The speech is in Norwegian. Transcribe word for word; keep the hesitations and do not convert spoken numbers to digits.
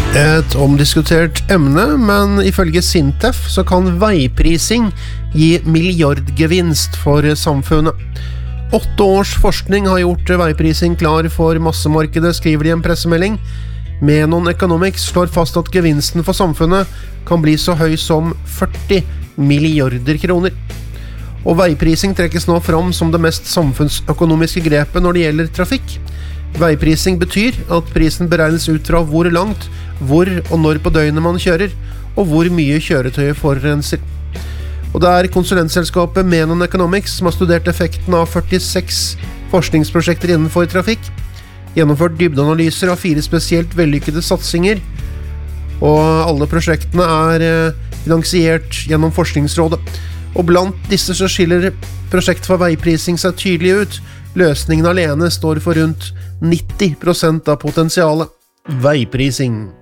Et omdiskutert emne, men ifølge Sintef så kan veiprising gi milliardgevinst for samfunnet. Åtte års forskning har gjort veiprising klar for massemarkedet, skriver de i en pressemelding. Menon Economics slår fast at gevinsten for samfunnet kan bli så høy som førti milliarder kroner. Og veiprising trekkes nå fram som det mest samfunnsøkonomiske grepet når det gjelder trafikk. Veiprising betyr at prisen beregnes ut fra hvor langt, hvor og når på døgnet man kjører, og hvor mye kjøretøyet forurenser. Og det er konsulentselskapet Menon Economics som har studert effekten av førtiseks forskningsprosjekter innenfor trafikk, gjennomført dybdeanalyser av fire spesielt vellykkede satsinger, og alle prosjektene er finansiert gjennom Forskningsrådet. Og blant disse så skiller prosjektet for veiprising seg tydelig ut. Løsningen alene står for rundt nitti prosent av potensialet. Veiprising.